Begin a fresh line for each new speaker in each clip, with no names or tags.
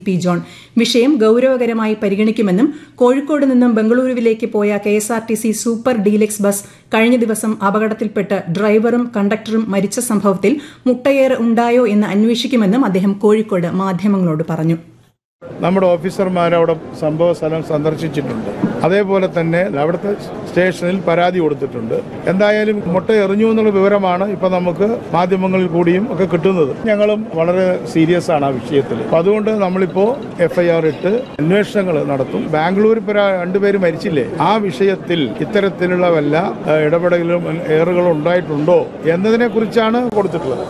P John വിഷയം ഗൌരവകരമായി പരിഗണിക്കുമെന്നും കോഴിക്കോട് നിന്നും ബംഗളൂരുവിലേക്ക് പോയ കെഎസ്ആർടിസി സൂപ്പർ ഡീലക്സ് ബസ് കഴിഞ്ഞ ദിവസം അപകടത്തിൽപ്പെട്ട് ഡ്രൈവറും കണ്ടക്ടറും മരിച്ച സംഭവത്തിൽ മുട്ടയേറ് ഉണ്ടായോ എന്ന് അന്വേഷിക്കുമെന്നും അദ്ദേഹം കോഴിക്കോട് മാധ്യമങ്ങളോട് പറഞ്ഞു.
നമ്മുടെ ഓഫീസർമാർ അവിടെ സംഭവ സ്ഥലം സന്ദർശിച്ചിട്ടുണ്ട്. അതേപോലെ തന്നെ അവിടുത്തെ സ്റ്റേഷനിൽ പരാതി കൊടുത്തിട്ടുണ്ട്. എന്തായാലും മുട്ട എറിഞ്ഞു എന്നുള്ള വിവരമാണ് ഇപ്പൊ നമുക്ക് മാധ്യമങ്ങളിൽ കൂടിയും ഒക്കെ കിട്ടുന്നത്. ഞങ്ങളും വളരെ സീരിയസ് ആണ് ആ വിഷയത്തിൽ. അപ്പൊ അതുകൊണ്ട് നമ്മളിപ്പോ FIR ഇട്ട് അന്വേഷണങ്ങൾ നടത്തും. ബാംഗ്ലൂർ രണ്ടുപേര് മരിച്ചില്ലേ, ആ വിഷയത്തിൽ ഇത്തരത്തിലുള്ള വല്ല ഇടപെടലും ഏറുകളും ഉണ്ടായിട്ടുണ്ടോ എന്നതിനെ കുറിച്ചാണ് കൊടുത്തിട്ടുള്ളത്.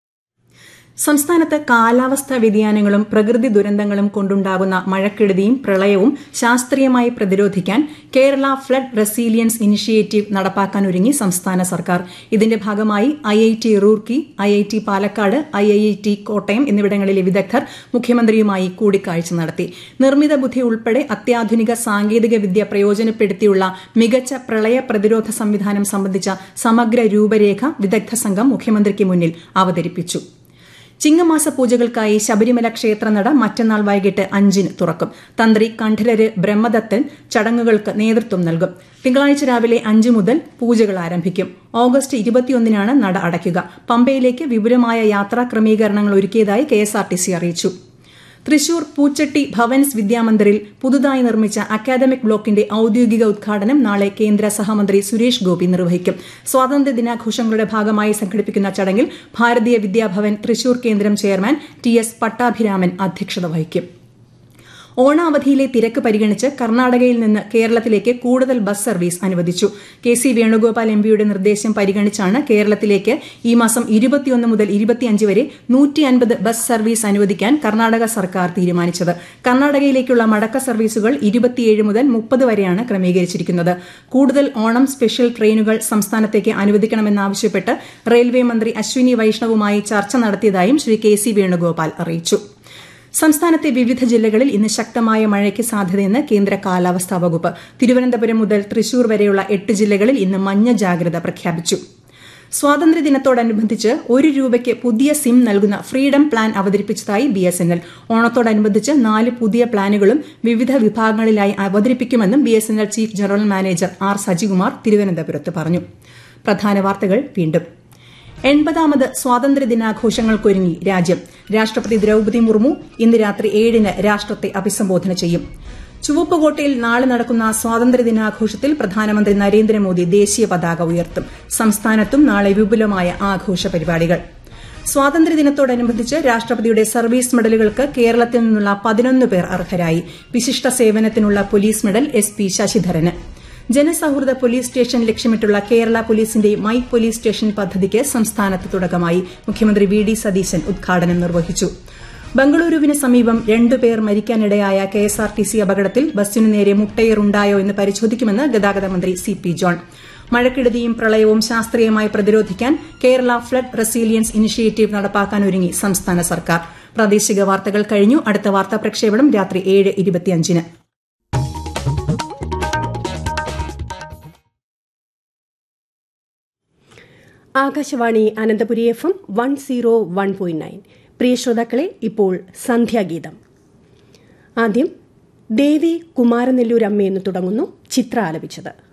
സംസ്ഥാനത്ത് കാലാവസ്ഥാ വ്യതിയാനങ്ങളും പ്രകൃതി ദുരന്തങ്ങളും കൊണ്ടുണ്ടാകുന്ന മഴക്കെടുതിയും പ്രളയവും ശാസ്ത്രീയമായി പ്രതിരോധിക്കാൻ കേരള ഫ്ലഡ് റെസീലിയൻസ് ഇനിഷ്യേറ്റീവ് നടപ്പാക്കാനൊരുങ്ങി സംസ്ഥാന സർക്കാർ. ഇതിന്റെ ഭാഗമായി IIT Roorkee, IIT Palakkad, IIT Kottayam എന്നിവിടങ്ങളിലെ വിദഗ്ധർ മുഖ്യമന്ത്രിയുമായി കൂടിക്കാഴ്ച നടത്തി. നിർമ്മിത ബുദ്ധി ഉൾപ്പെടെ അത്യാധുനിക സാങ്കേതിക വിദ്യ പ്രയോജനപ്പെടുത്തിയുള്ള മികച്ച പ്രളയ പ്രതിരോധ സംവിധാനം സംബന്ധിച്ച സമഗ്ര രൂപരേഖ വിദഗ്ധ സംഘം മുഖ്യമന്ത്രിക്ക് മുന്നിൽ അവതരിപ്പിച്ചു. ചിങ്ങമാസ പൂജകൾക്കായി ശബരിമല ക്ഷേത്രനട മറ്റന്നാൾ വൈകിട്ട് 5-ന് തുറക്കും. തന്ത്രി കണ്ഠരര് ബ്രഹ്മദത്തൻ ചടങ്ങുകൾക്ക് നേതൃത്വം നൽകും. തിങ്കളാഴ്ച രാവിലെ 5 മുതൽ പൂജകൾ ആരംഭിക്കും. ഓഗസ്റ്റ് 21-നാണ് നട അടയ്ക്കുക. പമ്പയിലേക്ക് വിപുലമായ യാത്രാ ക്രമീകരണങ്ങൾ ഒരുക്കിയതായി KSRTC അറിയിച്ചു. തൃശൂർ പൂച്ചട്ടി ഭവൻസ് വിദ്യാമന്ദിറിൽ പുതുതായി നിർമ്മിച്ച അക്കാദമിക് ബ്ലോക്കിന്റെ ഔദ്യോഗിക ഉദ്ഘാടനം നാളെ കേന്ദ്ര സഹമന്ത്രി സുരേഷ് ഗോപി നിർവഹിക്കും. സ്വാതന്ത്ര്യദിനാഘോഷങ്ങളുടെ ഭാഗമായി സംഘടിപ്പിക്കുന്ന ചടങ്ങിൽ ഭാരതീയ വിദ്യാഭവൻ തൃശൂർ കേന്ദ്രം ചെയർമാൻ TS പട്ടാഭിരാമൻ അധ്യക്ഷത വഹിക്കും. ഓണാവധിയിലെ തിരക്ക് പരിഗണിച്ച് കർണാടകയിൽ നിന്ന് കേരളത്തിലേക്ക് കൂടുതൽ ബസ് സർവീസ് അനുവദിച്ചു. KC വേണുഗോപാൽ MPയുടെ നിർദ്ദേശം പരിഗണിച്ചാണ് കേരളത്തിലേക്ക് ഈ മാസം 21 മുതൽ 25 വരെ 150 ബസ് സർവീസ് അനുവദിക്കാൻ കർണാടക സർക്കാർ തീരുമാനിച്ചത്. കർണാടകയിലേക്കുള്ള മടക്ക സർവീസുകൾ 27 മുതൽ 30 വരെയാണ് ക്രമീകരിച്ചിരിക്കുന്നത്. കൂടുതൽ ഓണം സ്പെഷ്യൽ ട്രെയിനുകൾ സംസ്ഥാനത്തേക്ക് അനുവദിക്കണമെന്നാവശ്യപ്പെട്ട് റെയിൽവേ മന്ത്രി അശ്വിനി വൈഷ്ണവുമായി ചർച്ച നടത്തിയതായും ശ്രീ KC വേണുഗോപാൽ അറിയിച്ചു. സംസ്ഥാനത്തെ വിവിധ ജില്ലകളിൽ ഇന്ന് ശക്തമായ മഴയ്ക്ക് സാധ്യതയെന്ന് കേന്ദ്ര കാലാവസ്ഥാ വകുപ്പ്. തിരുവനന്തപുരം മുതൽ തൃശൂർ വരെയുള്ള 8 ജില്ലകളിൽ ഇന്ന് മഞ്ഞ ജാഗ്രത പ്രഖ്യാപിച്ചു. സ്വാതന്ത്ര്യദിനത്തോടനുബന്ധിച്ച് ₹1 പുതിയ സിം നൽകുന്ന ഫ്രീഡം പ്ലാൻ അവതരിപ്പിച്ചതായി BSNL. ഓണത്തോടനുബന്ധിച്ച് 4 പുതിയ പ്ലാനുകളും വിവിധ വിഭാഗങ്ങളിലായി അവതരിപ്പിക്കുമെന്നും BSNL chief general manager R Sajikumar തിരുവനന്തപുരത്ത് പറഞ്ഞു. പ്രധാന വാർത്തകൾ വീണ്ടും. 80ാമത് സ്വാതന്ത്ര്യദിനാഘോഷങ്ങൾക്കൊരുങ്ങി രാജ്യം. രാഷ്ട്രപതി ദ്രൌപദി മുർമു ഇന്ന് രാത്രി 7-ന് രാഷ്ട്രത്തെ അഭിസംബോധന ചെയ്യും. ചുവപ്പുകോട്ടയിൽ നാളെ നടക്കുന്ന സ്വാതന്ത്ര്യദിനാഘോഷത്തിൽ പ്രധാനമന്ത്രി നരേന്ദ്രമോദി ദേശീയ പതാക ഉയർത്തും. സംസ്ഥാനത്തും നാളെ വിപുലമായ ആഘോഷ പരിപാടികൾ. സ്വാതന്ത്ര്യദിനത്തോടനുബന്ധിച്ച് രാഷ്ട്രപതിയുടെ സർവീസ് മെഡലുകൾക്ക് കേരളത്തിൽ നിന്നുള്ള 11 പേർ അർഹരായി. വിശിഷ്ട സേവനത്തിനുള്ള പോലീസ് മെഡൽ SP ശശിധരന്. ജനസൌഹൃദ പോലീസ് സ്റ്റേഷൻ ലക്ഷ്യമിട്ടുള്ള കേരള പോലീസിന്റെ മൈ പോലീസ് സ്റ്റേഷൻ പദ്ധതിക്ക് സംസ്ഥാനത്ത് തുടക്കമായി. മുഖ്യമന്ത്രി VD സതീശൻ ഉദ്ഘാടനം നിർവഹിച്ചു. ബംഗളൂരുവിന് സമീപം 2 പേർ മരിക്കാനിടയായ KSRTC അപകടത്തിൽ ബസ്സിനു നേരെ മുട്ടയേറുണ്ടായോ എന്ന് പരിശോധിക്കുമെന്ന് ഗതാഗത മന്ത്രി CP ജോൺ. മഴക്കെടുതിയും പ്രളയവും ശാസ്ത്രീയമായി പ്രതിരോധിക്കാൻ കേരള ഫ്ലഡ് റെസീലിയൻസ് ഇനിഷ്യേറ്റീവ് നടപ്പാക്കാനൊരുങ്ങി സംസ്ഥാന സർക്കാർ. പ്രാദേശിക വാർത്തകൾ കഴിഞ്ഞു. അടുത്ത വാർത്താ പ്രക്ഷേപണം രാത്രി 7:25-ന്.
ആകാശവാണി അനന്തപുരി FM 101.9. പ്രിയ ശ്രോതാക്കളെ, ഇപ്പോൾ സന്ധ്യാഗീതം. ആദ്യം ദേവി കുമാരനെല്ലൂരമ്മയെന്ന് തുടങ്ങുന്നു ചിത്ര ആലപിച്ചത്.